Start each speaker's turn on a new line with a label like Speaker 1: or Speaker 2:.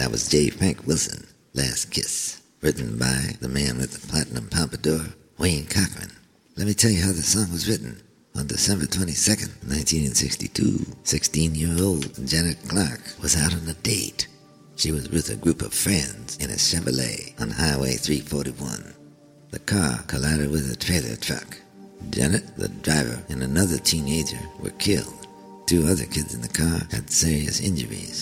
Speaker 1: That was J. Frank Wilson, Last Kiss, written by the man with the platinum pompadour, Wayne Cochran. Let me tell you how the song was written. On December 22nd, 1962, 16-year-old Janet Clark was out on a date. She was with a group of friends in a Chevrolet on Highway 341. The car collided with a trailer truck. Janet, the driver, and another teenager were killed. 2 other kids in the car had serious injuries.